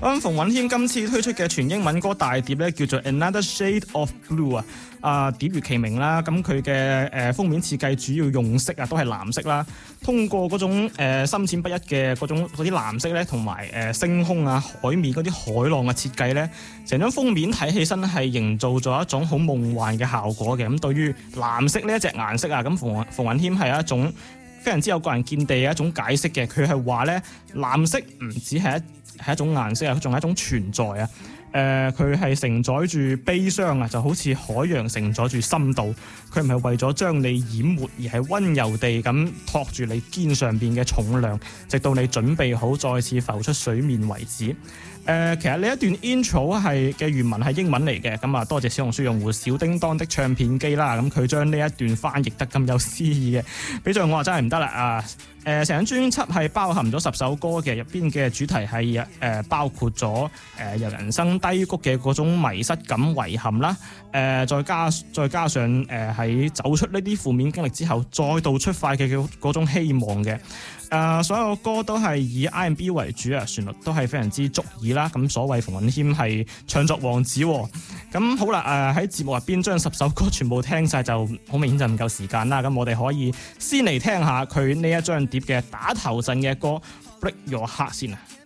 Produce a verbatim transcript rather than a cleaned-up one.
咁馮允謙今次推出嘅全英文歌大碟咧，叫做 Another Shade of Blue 啊，啊碟如其名啦，咁佢嘅誒封面設計主要用色啊，都係藍色啦。通過嗰種誒、呃、深淺不一嘅嗰種嗰啲藍色咧，同埋誒星空啊、海面嗰啲海浪嘅設計咧，成張封面睇起身係營造咗一種好夢幻嘅效果嘅。咁對於藍色呢一隻顏色啊，咁馮馮允謙係一種非常之有個人見地嘅一種解釋嘅。佢係話咧，藍色唔只係一係一種顏色啊，佢仲係一種存在啊。誒，佢係承載住悲傷啊，就好似海洋承載住深度。佢唔係為咗將你淹沒，而係溫柔地咁托住你肩上邊嘅重量，直到你準備好再次浮出水面為止。誒、呃，其實呢一段 intro 係嘅原文係英文嚟嘅，咁啊多謝小紅書用戶小叮當的唱片機啦，咁佢將呢一段翻譯得咁有詩意嘅，比在我話真係唔得啦啊！誒、呃，成張專輯係包含咗十首歌嘅，入邊嘅主題係誒、呃、包括咗誒、呃、由人生低谷嘅嗰種迷失感、遺憾啦，誒、呃、再加再加上誒喺、呃、走出呢啲負面經歷之後，再度出發嘅嗰種希望嘅。誒、呃、所有歌都係以 R and B 為主啊，旋律都係非常之足耳啦。咁所謂馮允謙係唱作王子喎。咁好啦，誒喺節目入邊將十首歌全部聽晒，就好明顯就唔夠時間啦。咁我哋可以先嚟聽下佢呢一張碟嘅打頭陣嘅歌《Break Your Heart》先啊。